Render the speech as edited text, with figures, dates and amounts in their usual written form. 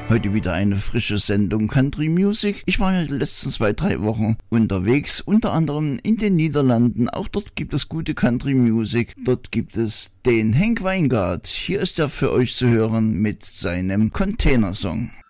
Heute wieder eine frische Sendung Country Music. Ich war ja die letzten 2-3 Wochen unterwegs, unter anderem in den Niederlanden. Auch dort gibt es gute Country Music. Dort gibt es den Henk Weingart. Hier ist er für euch zu hören mit seinem Container-Song.